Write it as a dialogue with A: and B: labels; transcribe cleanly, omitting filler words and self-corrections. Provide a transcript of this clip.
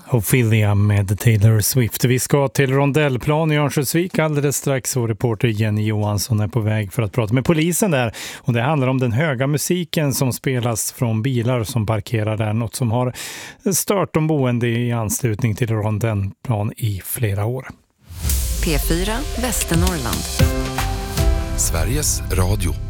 A: Ophelia med Taylor Swift. Vi ska till Rondellplan i Örnsköldsvik alldeles strax, och reporter Jenny Johansson är på väg för att prata med polisen där. Och det handlar om den höga musiken som spelas från bilar som parkerar där, något som har stört de boende i anslutning till Rondellplan i flera år.
B: P4 Västernorrland.
C: Sveriges Radio.